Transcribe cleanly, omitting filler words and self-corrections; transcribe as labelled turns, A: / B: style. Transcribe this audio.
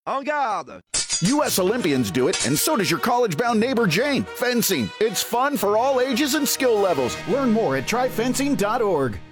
A: En garde!
B: U.S. Olympians do it, and so does your college-bound neighbor Jane. Fencing. It's fun for all ages and skill levels. Learn more at tryfencing.org.